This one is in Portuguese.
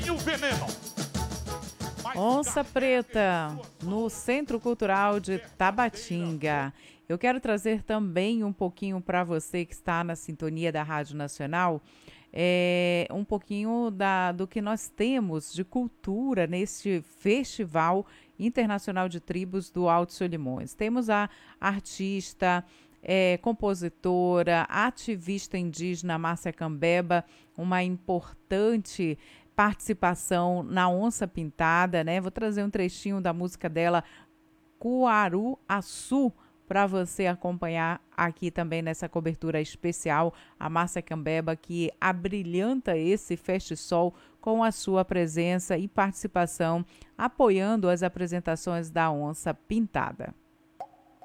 e o veneno. Onça Preta, no Centro Cultural de Tabatinga. Eu quero trazer também um pouquinho para você que está na sintonia da Rádio Nacional, um pouquinho do que nós temos de cultura neste Festival Internacional de Tribos do Alto Solimões. Temos a artista, compositora, ativista indígena Márcia Cambeba, uma importante participação na Onça Pintada, né? Vou trazer um trechinho da música dela, Cuaruaçu, para você acompanhar aqui também nessa cobertura especial, a Márcia Cambeba, que abrilhanta esse Feste-Sol com a sua presença e participação, apoiando as apresentações da Onça Pintada.